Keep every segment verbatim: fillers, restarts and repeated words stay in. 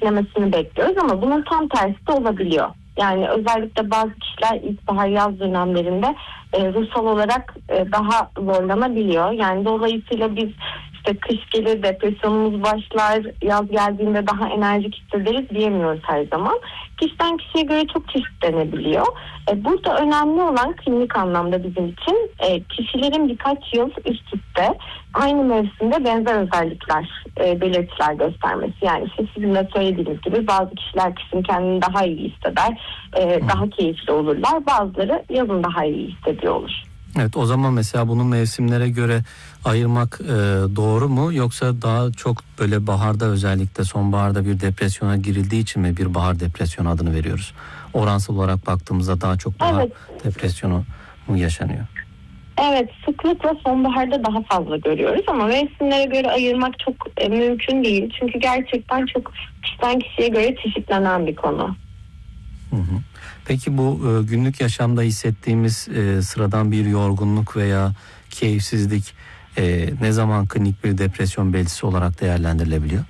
hafiflemesini bekliyoruz ama bunun tam tersi de olabiliyor. Yani özellikle bazı kişiler ilkbahar yaz dönemlerinde e, ruhsal olarak e, daha zorlanabiliyor. Yani dolayısıyla biz işte kış gelir, depresyonumuz başlar, yaz geldiğinde daha enerjik hissederiz diyemiyoruz her zaman. Kişiden kişiye göre çok çeşitlenebiliyor. E, burada önemli olan klinik anlamda bizim için e, kişilerin birkaç yıl üst üste aynı mevsimde benzer özellikler, e, belirtiler göstermesi. Yani işte sizin de söylediğiniz gibi bazı kişiler kışın kendini daha iyi hisseder, e, daha keyifli olurlar. Bazıları yazın daha iyi hissediyor olur. Evet, o zaman mesela bunu mevsimlere göre ayırmak e, doğru mu, yoksa daha çok böyle baharda, özellikle sonbaharda bir depresyona girildiği için mi bir bahar depresyonu adını veriyoruz? Oransal olarak baktığımızda daha çok bahar evet. depresyonu mu yaşanıyor? Evet, sıklıkla sonbaharda daha fazla görüyoruz ama mevsimlere göre ayırmak çok e, mümkün değil. Çünkü gerçekten çok kişiden kişiye göre çeşitlenen bir konu. Hı hı. Peki bu e, günlük yaşamda hissettiğimiz e, sıradan bir yorgunluk veya keyifsizlik e, ne zaman klinik bir depresyon belirtisi olarak değerlendirilebiliyor?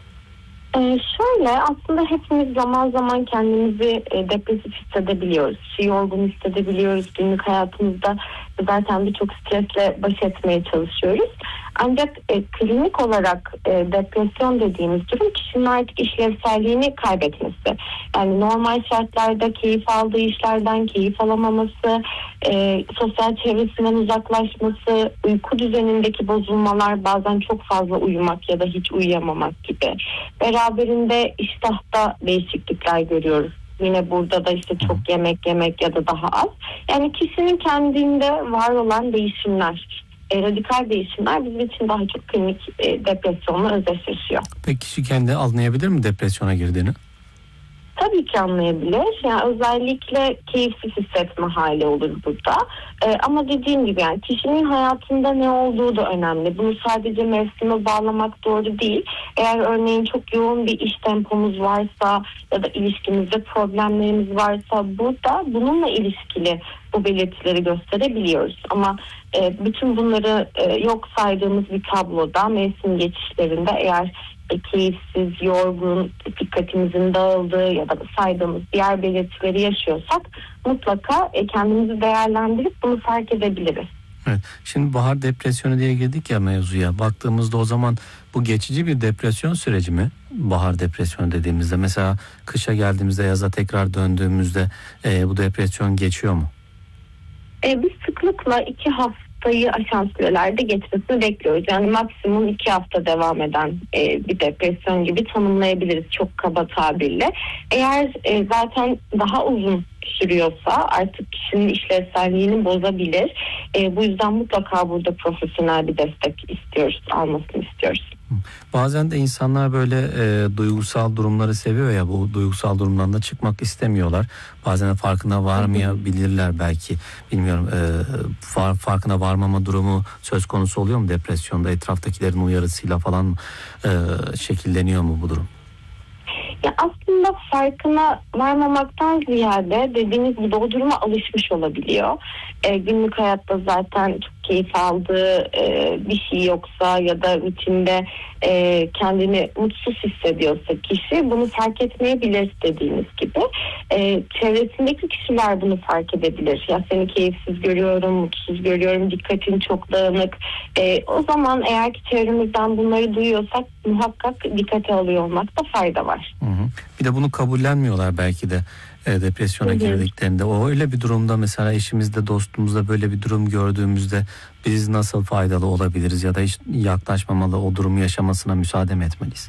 Ee, şöyle aslında hepimiz zaman zaman kendimizi e, depresif hissedebiliyoruz. Şey, yorgun hissedebiliyoruz. Günlük hayatımızda zaten birçok stresle baş etmeye çalışıyoruz. Ancak e, klinik olarak e, depresyon dediğimiz durum kişinin artık işlevselliğini kaybetmesi. Yani normal şartlarda keyif aldığı işlerden keyif alamaması, e, sosyal çevresinden uzaklaşması, uyku düzenindeki bozulmalar, bazen çok fazla uyumak ya da hiç uyuyamamak gibi. Beraberinde iştahta değişiklikler görüyoruz. Yine burada da işte çok yemek yemek ya da daha az. Yani kişinin kendinde var olan değişimler, e, radikal değişimler bizim için daha çok klinik e, depresyonla özdeşleşiyor. Peki kişi kendi anlayabilir mi depresyona girdiğini? Tabii ki anlayabilir. Yani özellikle keyifsiz hissetme hali olur burada. Ee, ama dediğim gibi yani kişinin hayatında ne olduğu da önemli. Bunu sadece mevsime bağlamak doğru değil. Eğer örneğin çok yoğun bir iş tempomuz varsa ya da ilişkimizde problemlerimiz varsa burada bununla ilişkili bu belirtileri gösterebiliyoruz. Ama e, bütün bunları e, yok saydığımız bir tabloda mevsim geçişlerinde eğer keyifsiz, yorgun, dikkatimizin dağıldığı ya da saydığımız diğer belirtileri yaşıyorsak mutlaka kendimizi değerlendirip bunu fark edebiliriz. Evet. Şimdi bahar depresyonu diye girdik ya mevzuya. Baktığımızda o zaman bu geçici bir depresyon süreci mi? Bahar depresyonu dediğimizde mesela kışa geldiğimizde, yaza tekrar döndüğümüzde e, bu depresyon geçiyor mu? E, biz sıklıkla iki hafta aşan sürelerde geçmesini bekliyoruz. Yani maksimum iki hafta devam eden e, bir depresyon gibi tanımlayabiliriz çok kaba tabirle. Eğer e, zaten daha uzun sürüyorsa artık kişinin işlevselliğini bozabilir. E, bu yüzden mutlaka burada profesyonel bir destek istiyoruz, almasını istiyoruz. Bazen de insanlar böyle e, duygusal durumları seviyor ya, bu duygusal durumdan da çıkmak istemiyorlar. Bazen de farkına varmayabilirler belki. Bilmiyorum, e, far, farkına varmama durumu söz konusu oluyor mu depresyonda? Etraftakilerin uyarısıyla falan e, şekilleniyor mu bu durum? Ya aslında farkına varmamaktan ziyade dediğiniz gibi o duruma alışmış olabiliyor. E, günlük hayatta zaten çok keyif aldığı e, bir şey yoksa ya da rutinde e, kendini mutsuz hissediyorsa kişi bunu fark etmeyebilir dediğiniz gibi. E, çevresindeki kişiler bunu fark edebilir. Ya seni keyifsiz görüyorum, mutsuz görüyorum, dikkatin çok dağınık. E, o zaman eğer ki çevremizden bunları duyuyorsak muhakkak dikkate alıyor olmakta fayda var. Hı hı. Bir de bunu kabullenmiyorlar belki de e, depresyona hı hı. girdiklerinde. O öyle bir durumda mesela eşimizde, dostumuzda böyle bir durum gördüğümüzde biz nasıl faydalı olabiliriz ya da hiç yaklaşmamalı, o durumu yaşamasına müsaade mi etmeliyiz?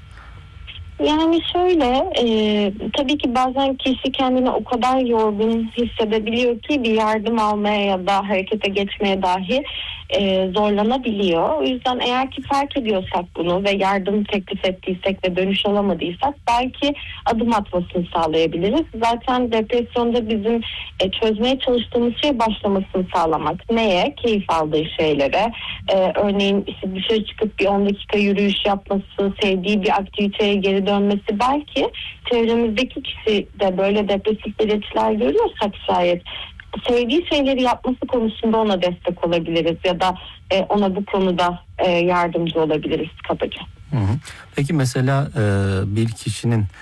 Yani şöyle e, tabii ki bazen kişi kendini o kadar yorgun hissedebiliyor ki bir yardım almaya ya da harekete geçmeye dahi e, zorlanabiliyor. O yüzden eğer ki fark ediyorsak bunu ve yardım teklif ettiysek ve dönüş alamadıysak belki adım atmasını sağlayabiliriz. Zaten depresyonda bizim e, çözmeye çalıştığımız şey başlamasını sağlamak. Neye? Keyif aldığı şeylere. E, örneğin işte dışarı çıkıp bir on dakika yürüyüş yapması, sevdiği bir aktiviteye geri dönmesi, belki çevremizdeki kişi de böyle depresif belirtiler görüyorsak şayet sevdiği şeyleri yapması konusunda ona destek olabiliriz ya da e, ona bu konuda e, yardımcı olabiliriz kabaca. Hı hı. Peki mesela e, bir kişinin